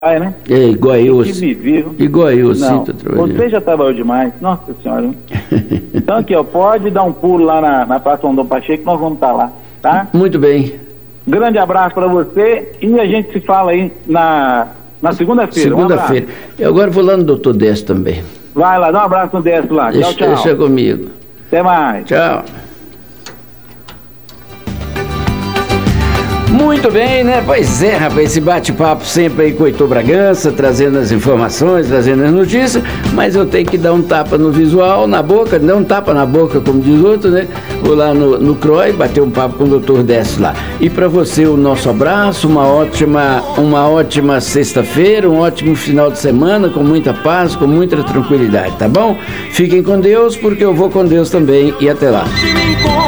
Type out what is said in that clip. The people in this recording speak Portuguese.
né? É, igual eu. Que viviam. Igual eu, Não, sim, trabalhando. você já trabalhou demais, nossa senhora. Então aqui, ó, pode dar um pulo lá na Praça Rondon Pacheco, nós vamos estar lá, tá? Muito bem. Grande abraço para você e a gente se fala aí na segunda-feira. Segunda-feira. Eu agora vou lá no Dr. Décio também. Vai lá, dá um abraço no Décio lá. Tchau, tchau. Deixa comigo. Até mais. Tchau. Muito bem, né? Pois é, rapaz, esse bate-papo sempre aí com o Heitor Bragança, trazendo as informações, trazendo as notícias, mas eu tenho que dar um tapa no visual, na boca, não um tapa na boca, como diz outro, né? Vou lá no CROI, bater um papo com o Dr. Décio lá. E para você, o nosso abraço, uma ótima sexta-feira, um ótimo final de semana, com muita paz, com muita tranquilidade, tá bom? Fiquem com Deus, porque eu vou com Deus também, e até lá.